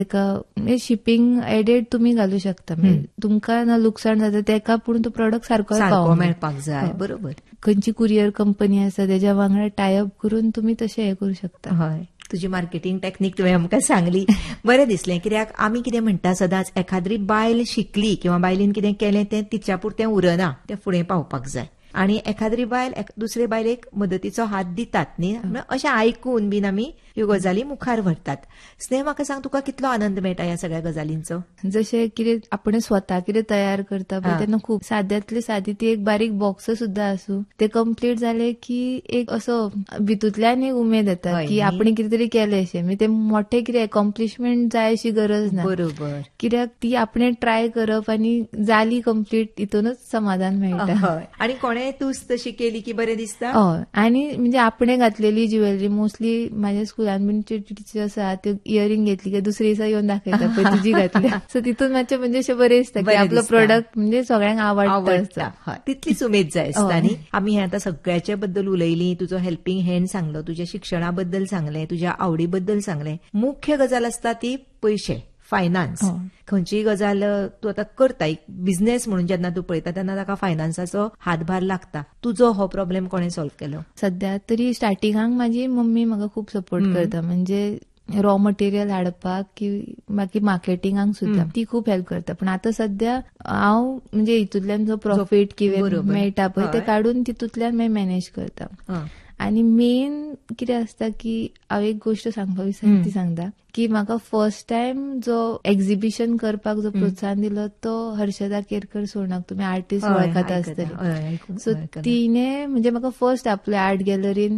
ताका shipping aided तुम्ही घालू शकता. तुमका ना लुकसाण जाता तेका पूण तो प्रोडक्ट सारको मेळपाक जाय. बरोबर. खंयची कुरियर कंपनी आसा तेज्या वांगडा टायअप करून तुम्ही तशें हे करू शकता. हय, तुजी मार्केटिंग टेक्निक तुवें आमकां सांगली. बरें दिसलें. कित्याक आमी कितें म्हणटा सदांच एखादी बायल शिकली किंवा बायलीन कितें केलें तें तिच्या पुरतें उरना, तें फुडें पावपाक जाय. आणि एखादी बायल दुसरे बायलेक मदतीचो हात दितात न्ही, अशें आयकून बीन आमी ह्यो गजाली मुखार व्हरतात. स्नेह, म्हाका सांग, तुका कितलो आनंद मेळटा ह्या सगळ्या गजालींचो? जशें कितें आपण स्वता कितें तयार करता पळय तेन्ना खूब साद्यांतली सादी ती एक बारीक बॉक्स सुद्धा आसूं, ते कंप्लीट जाले की एक असो भितूंतल्यान एक उमेद येता की आपण कितें तरी केलें अशें. म्हणजे ते मोठे कितें अकॉम्प्लिशमेंट जाय अशी गरज ना. बरोबर. कित्याक ती आपण ट्राय करप आनी जाली कंप्लीट, हितूनच समाधान मेळटा. आणि कोणें तूच तशी केली की बरें दिसता. हय, आनी म्हणजे आपणें घातलेली ज्युवेलरी मोस्टली म्हाज्या स्कुलान बीन टीचर आसा त्यो इयरिंग घेतली की दुसरे दिसा येवन दाखयता पळय तुजी घातल्या. सो तितून मातशें म्हणजे अशें बरें दिसता की आपलो प्रोडक्ट म्हणजे सगळ्यांक आवडटा. तितलीच उमेद जाय आसता न्ही. आमी हें आतां सगळ्याचे बद्दल उलयली, तुजो हेल्पिंग हँड सांगलो, तुज्या शिक्षणा बद्दल सांगलें, तुज्या आवडी बद्दल सांगलें. मुख्य गजाल आसता ती पयशे, फायनान्स. खंयचीय गजाल तूं आतां करता, एक बिझनेस म्हणून जेन्ना तूं पळयता तेन्ना ताका फायनान्साचो हातभार लागता. तुजो हो प्रॉब्लेम कोणें सॉल्व केलो? सध्या तरी स्टार्टिंगाक म्हाजी मम्मी म्हाका खूब सपोर्ट करता. म्हणजे रॉ मटेरियल हाडपाक की बाकी मार्केटिंगाक सुद्धा ती खूप हेल्प करता. पण आता सध्या हांव म्हणजे हितूंतल्यान जो प्रॉफिट किंवा मेळटा पळय ते काढून तितूंतल्यान मॅनेज करता. आणि मेन कितें आसता की हांव एक गोष्ट सांगपाक विसरता ती सांगता की म्हाका फर्स्ट टाइम जो एक्झिबिशन करपाक जो प्रोत्साहन दिलो तो हर्षदा केरकर सोनाक, तुम्ही आर्टिस्ट वळखता आसतली. सो तिने म्हणजे म्हाका फर्स्ट आपले आर्ट गॅलरीन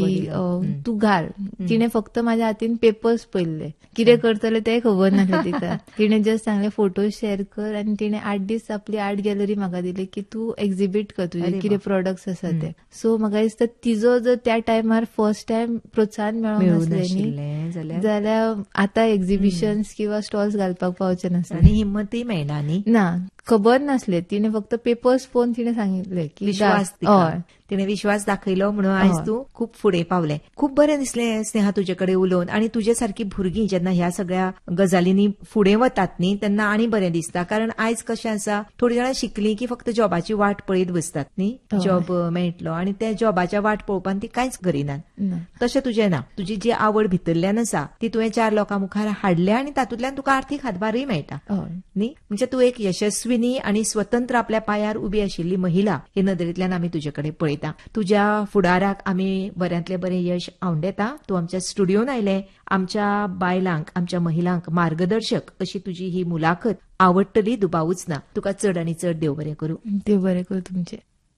तू घाल. तिने फक्त माझ्या हातीन पेपर्स पळयल्ले, कितें करतले ते खबर नासले तिका. तिने जस्ट सांगले फोटो शेअर कर आणि तिने 8 दीस आपली आर्ट गॅलरी म्हाका दिली की तू एक्झिबिट कर तुझे कितें प्रोडक्ट्स आसा ते. सो म्हाका दिसता तिजो जर त्या टायमार फर्स्ट टाइम प्रोत्साहन मेळोंक नासलें न्ही जाल्यार आता एक्झिबिशन्स किंवा स्टॉल्स घालपाक पावचे नासले. आणि हिम्मतय मेळना न्ही. ना, खबर नासले. तिने फक्त पेपर्स पळोवन तिने सांगितले की विश्वास. तिने विश्वास दाखयलो म्हणून आयज तूं खूब फुडें पावलें. खूब बरें दिसलें स्नेहा तुजे कडेन उलोवन. आणि तुजे सारकी भुरगीं जेन्ना ह्या सगळ्या गजालींनी फुडें वतात न्ही तेन्ना आनी बरें दिसता. कारण आयज कशें आसा, थोडीं जाणां शिकलीं की फक्त जॉबाची वाट पळयत बसतात न्ही, जॉब मेळटलो आनी त्या जॉबाच्या वाट पळोवपान ती कांयच करिनात. तशें तुजें ना. तुजी जी आवड भितरल्यान आसा ती तुवें 4 लोकां मुखार हाडल्या आनी तातूंतल्यान तुका आर्थीक हातभारय मेळटा न्ही. म्हणजे तूं एक यशस्विनी आणि स्वतंत्र आपल्या पायार उबी आशिल्ली महिला हे नदरेंतल्यान आमी तुजे कडेन पळयता. तुज्या फुडाराक आमी बऱ्यांतले बरें यश आवंडेता. तूं आमच्या स्टुडिओन आयलें. आमच्या बायलांक, आमच्या महिलांक मार्गदर्शक अशी तुजी ही मुलाखत आवडटली, दुबावूच ना. तुका चड आनी चड देव बरें करूं. देव बरें करूं तुमचें.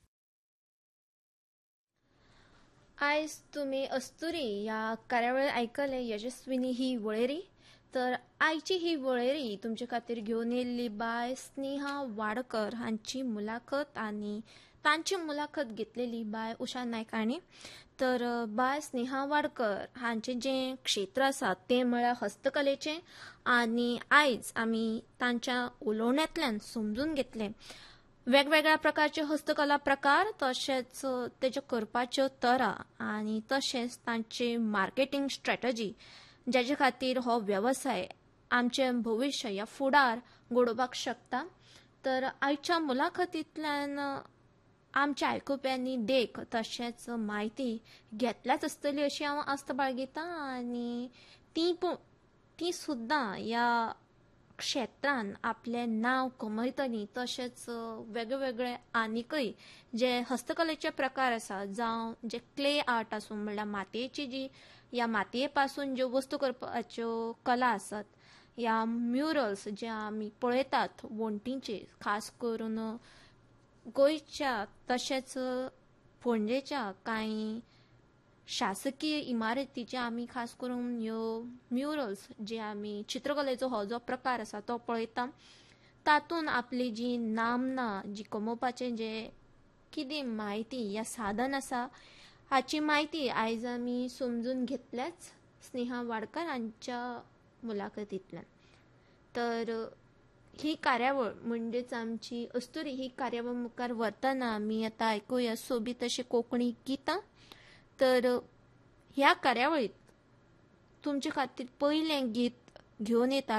आयज तुम्ही अस्तुरी ह्या कार्यावळीत आयकले यशस्विनी ही वळेरी. तर आयची ही वळेरी तुमचे खातीर घेवन येयल्ली बाय स्नेहा वाडकर हांची मुलाखत आनी तांची मुलाखत घेतलेली बाय उषा नायक हांणी. तर बाय स्नेहा वाडकर हांचें जें क्षेत्र आसा तें म्हळ्यार हस्तकलेचें. आनी आयज आमी तांच्या उलोवण्यांतल्यान समजून घेतलें वेगवेगळ्या प्रकारचे हस्तकला प्रकार, तशेंच तेजे करपाच्यो तरा आनी तशेंच तांचे मार्केटिंग स्ट्रॅटजी, जाचे खातीर हो वेवसाय आमचें भविश्य या फुडार घडोवपाक शकता. तर आयच्या मुलाखतींतल्यान आमच्या आयकुप्यांनी देख तशेंच म्हायती घेतल्याच आसतली अशी हांव आस्त बाळगितां. आनी ती सुद्दां ह्या क्षेत्रान आपलें नांव कमयतली. तशेंच वेगवेगळे आनीकय जे हस्तकलेचे प्रकार आसा, जावं जे क्ले आर्ट आसूं म्हणल्यार मातयेची जी या मातये पासून ज्यो वस्तू करपाच्यो कला आसात, या म्युरल्स जे आमी पळयतात वणटींचेर, खास करून गोंयच्या तशेंच पणजेच्या कांय शासकीय इमारतीचे आमी खास करून ह्यो म्युरल्स जे आमी चित्रकलेचो हो जो प्रकार आसा तो पळयता. तातूंत आपली जी नामना जी कमोवपाचें जे कितें म्हायती या साधन आसा हाची म्हायती आयज आमी समजून घेतल्याच स्नेहा वाडकर हांच्या मुलाखतींतल्यान. तर ही कार्यावळ म्हणजेच आमची अस्तुरी ही कार्यावळ मुखार व्हरतना आमी आतां आयकुया सोबीत अशी कोंकणी गितां. तर ह्या कार्यावळीत तुमचे खातीर पयलें गीत घेवन येता